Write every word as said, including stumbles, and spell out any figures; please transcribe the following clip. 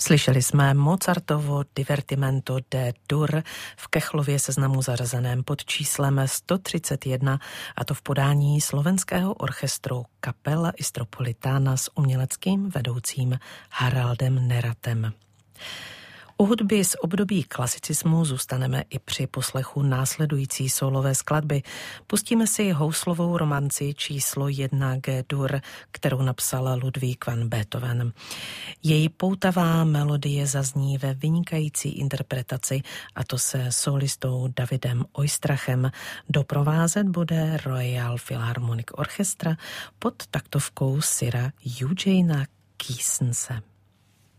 Slyšeli jsme Mozartovo Divertimento D-dur v Kechlově seznamu zařazeném pod číslem sto třicet jedna, a to v podání slovenského orchestru Capella Istropolitana s uměleckým vedoucím Haraldem Neratem. U hudby z období klasicismu zůstaneme i při poslechu následující solové skladby. Pustíme si houslovou romanci číslo jedna G-dur, kterou napsal Ludvík van Beethoven. Její poutavá melodie zazní ve vynikající interpretaci, a to se solistou Davidem Oistrachem. Doprovázet bude Royal Philharmonic Orchestra pod taktovkou Sira Eugenea Kiesense.